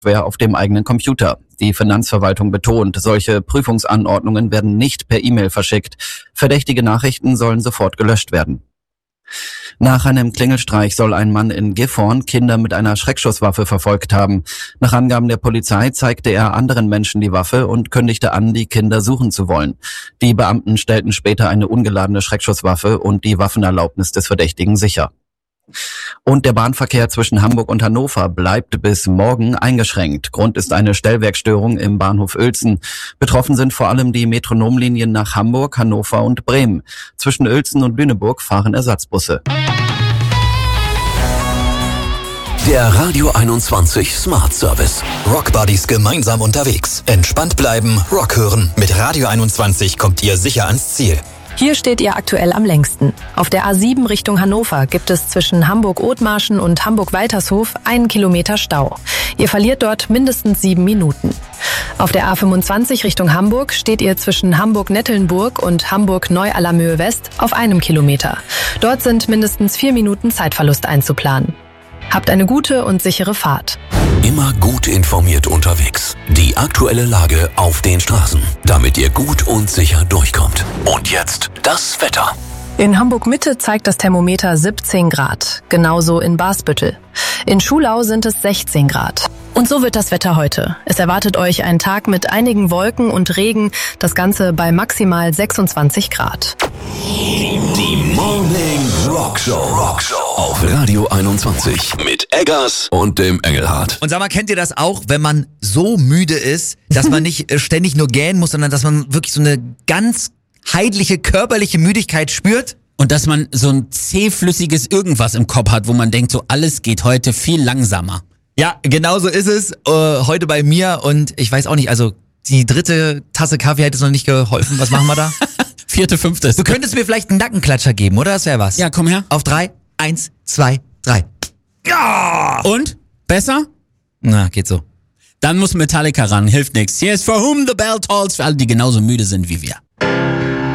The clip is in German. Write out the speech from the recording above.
Software auf dem eigenen Computer. Die Finanzverwaltung betont, solche Prüfungsanordnungen werden nicht per E-Mail verschickt. Verdächtige Nachrichten sollen sofort gelöscht werden. Nach einem Klingelstreich soll ein Mann in Gifhorn Kinder mit einer Schreckschusswaffe verfolgt haben. Nach Angaben der Polizei zeigte er anderen Menschen die Waffe und kündigte an, die Kinder suchen zu wollen. Die Beamten stellten später eine ungeladene Schreckschusswaffe und die Waffenerlaubnis des Verdächtigen sicher. Und der Bahnverkehr zwischen Hamburg und Hannover bleibt bis morgen eingeschränkt. Grund ist eine Stellwerkstörung im Bahnhof Uelzen. Betroffen sind vor allem die Metronomlinien nach Hamburg, Hannover und Bremen. Zwischen Uelzen und Lüneburg fahren Ersatzbusse. Der Radio 21 Smart Service. Rock Buddies gemeinsam unterwegs. Entspannt bleiben, Rock hören. Mit Radio 21 kommt ihr sicher ans Ziel. Hier steht ihr aktuell am längsten. Auf der A7 Richtung Hannover gibt es zwischen Hamburg-Othmarschen und Hamburg-Waltershof 1 Kilometer Stau. Ihr verliert dort mindestens 7 Minuten. Auf der A25 Richtung Hamburg steht ihr zwischen Hamburg-Nettelnburg und Hamburg-Neu-Allermöhe-West auf 1 Kilometer. Dort sind mindestens 4 Minuten Zeitverlust einzuplanen. Habt eine gute und sichere Fahrt. Immer gut informiert unterwegs. Die aktuelle Lage auf den Straßen, damit ihr gut und sicher durchkommt. Und jetzt das Wetter. In Hamburg-Mitte zeigt das Thermometer 17 Grad, genauso in Basbüttel. In Schulau sind es 16 Grad. Und so wird das Wetter heute. Es erwartet euch ein Tag mit einigen Wolken und Regen, das Ganze bei maximal 26 Grad. Die Morning Rockshow auf Radio 21 mit Eggers und dem Engelhardt. Und sag mal, kennt ihr das auch, wenn man so müde ist, dass man nicht ständig nur gähnen muss, sondern dass man wirklich so eine ganz heidliche körperliche Müdigkeit spürt? Und dass man so ein zähflüssiges Irgendwas im Kopf hat, wo man denkt, so alles geht heute viel langsamer. Ja, genau so ist es heute bei mir und ich weiß auch nicht, also die 3. Tasse Kaffee hätte es noch nicht geholfen. Was machen wir da? 4., 5. Du könntest mir vielleicht einen Nackenklatscher geben, oder? Das wäre was. Ja, komm her. Auf 3, 1, 2, 3. Ja! Und? Besser? Na, geht so. Dann muss Metallica ran, hilft nix. Hier ist For Whom the Bell Tolls für alle, die genauso müde sind wie wir.